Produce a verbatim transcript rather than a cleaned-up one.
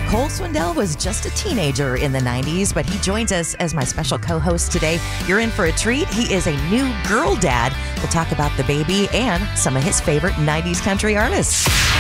Cole Swindell was just a teenager in the nineties, but he joins us as my special co-host today. You're in for a treat. He is a new girl dad. We'll talk about the baby and some of his favorite nineties country artists.